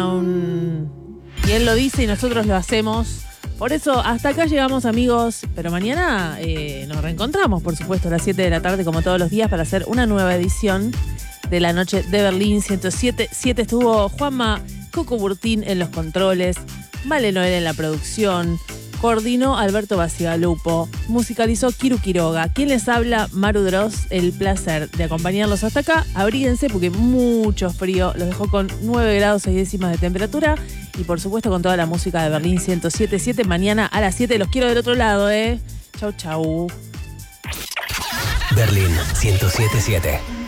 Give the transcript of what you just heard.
Y él lo dice y nosotros lo hacemos. Por eso, hasta acá llegamos, amigos. Pero mañana nos reencontramos, por supuesto, a las 7 de la tarde, como todos los días, para hacer una nueva edición de la noche de Berlín 107.7. Estuvo Juanma Coco Burtín en los controles, Vale Noel en la producción, coordinó Alberto Basigalupo, musicalizó Kiru Quiroga. ¿Quién les habla? Maru Dross. El placer de acompañarlos hasta acá. Abríguense porque mucho frío. Los dejó con 9 grados 6 décimas de temperatura. Y por supuesto con toda la música de Berlín 107.7. Mañana a las 7 los quiero del otro lado, Chau, chau. Berlín 107.7.